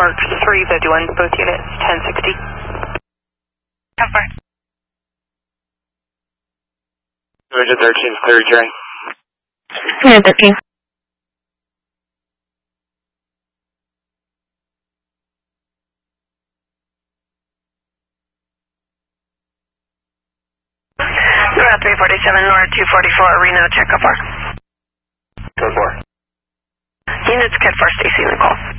Mark 351, both units, 1060. 10-4. 213, clear adjourn. 213. North 347, North 244, Reno, check up. Code 4. Units, Kid 4, Stacy, in the call.